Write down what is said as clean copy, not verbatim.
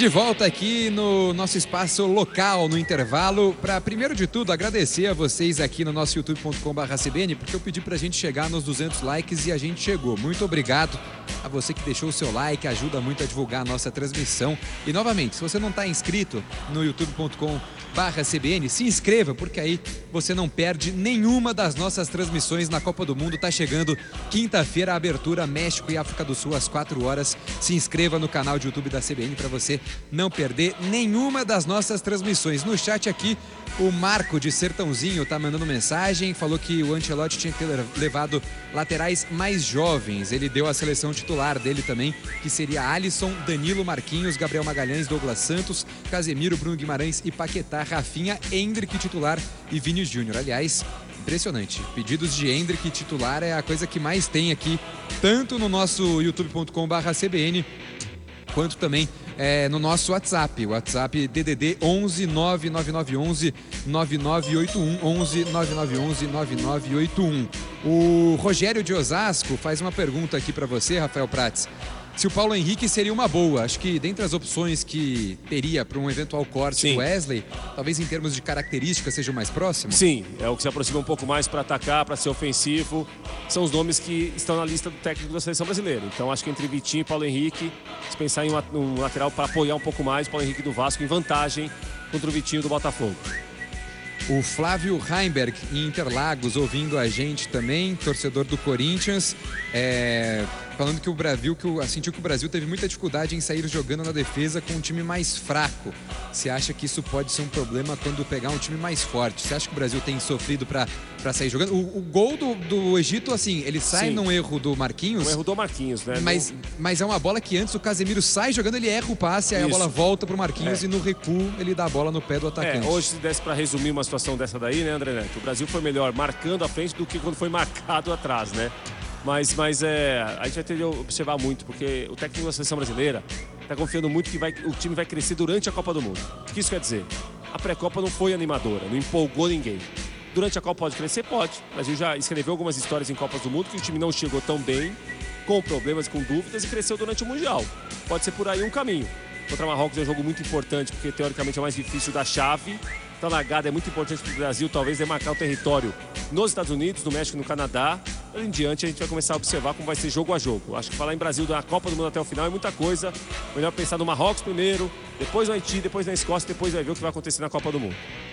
De volta aqui no nosso espaço local, no intervalo, para primeiro de tudo agradecer a vocês aqui no nosso youtube.com/cbn, porque eu pedi pra gente chegar nos 200 likes e a gente chegou. Muito obrigado a você que deixou o seu like, ajuda muito a divulgar a nossa transmissão. E novamente, se você não está inscrito no youtube.com/cbn, se inscreva, porque aí você não perde nenhuma das nossas transmissões na Copa do Mundo. Tá chegando quinta-feira a abertura México e África do Sul às 4 horas. Se inscreva no canal de YouTube da CBN para você não perder nenhuma das nossas transmissões. No chat aqui, o Marco de Sertãozinho tá mandando mensagem, falou que o Ancelotti tinha que ter levado laterais mais jovens. Ele deu a seleção titular dele também, que seria Alisson, Danilo, Marquinhos, Gabriel Magalhães, Douglas Santos, Casemiro, Bruno Guimarães e Paquetá, Rafinha, Endrick titular e Vinícius Júnior. Aliás, impressionante. Pedidos de Endrick titular é a coisa que mais tem aqui, tanto no nosso youtube.com/cbn, quanto também no nosso WhatsApp. O WhatsApp DDD 11 99911 9981, 11 9911 9981. O Rogério de Osasco faz uma pergunta aqui para você, Rafael Prats. Se o Paulo Henrique seria uma boa. Acho que dentre as opções que teria para um eventual corte do Wesley, talvez em termos de características seja o mais próximo? Sim, é o que se aproxima um pouco mais para atacar, para ser ofensivo. São os nomes que estão na lista do técnico da seleção brasileira. Então acho que entre Vitinho e Paulo Henrique, se pensar em um lateral para apoiar um pouco mais, Paulo Henrique do Vasco em vantagem contra o Vitinho do Botafogo. O Flávio Heimberg, em Interlagos, ouvindo a gente também, torcedor do Corinthians, falando que o Brasil, sentiu que o Brasil teve muita dificuldade em sair jogando na defesa com um time mais fraco. Você acha que isso pode ser um problema quando pegar um time mais forte? Você acha que o Brasil tem sofrido para sair jogando? O gol do Egito, assim, ele sai num erro do Marquinhos. Um erro do Marquinhos, né? Mas é uma bola que antes o Casemiro sai jogando, ele erra o passe, aí a bola volta pro Marquinhos e no recuo ele dá a bola no pé do atacante. Hoje, se desse para resumir uma situação dessa daí, né, André Neto? O Brasil foi melhor marcando à frente do que quando foi marcado atrás, né? Mas a gente vai ter que observar muito, porque o técnico da seleção brasileira está confiando muito que o time vai crescer durante a Copa do Mundo. O que isso quer dizer? A pré-Copa não foi animadora, não empolgou ninguém. Durante a Copa pode crescer? Pode. O Brasil já escreveu algumas histórias em Copas do Mundo que o time não chegou tão bem, com problemas, com dúvidas, e cresceu durante o Mundial. Pode ser por aí um caminho. Contra Marrocos é um jogo muito importante, porque teoricamente é o mais difícil da chave. Então, a largada é muito importante para o Brasil, talvez demarcar o território nos Estados Unidos, no México e no Canadá. Em diante, a gente vai começar a observar como vai ser jogo a jogo. Acho que falar em Brasil da Copa do Mundo até o final é muita coisa. Melhor pensar no Marrocos primeiro, depois no Haiti, depois na Escócia, depois vai ver o que vai acontecer na Copa do Mundo.